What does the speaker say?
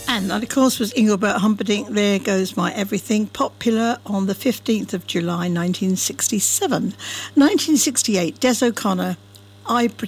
And that, of course, was Engelbert Humperdinck, There Goes My Everything, popular on the 15th of July 1967. 1968, Des O'Connor, I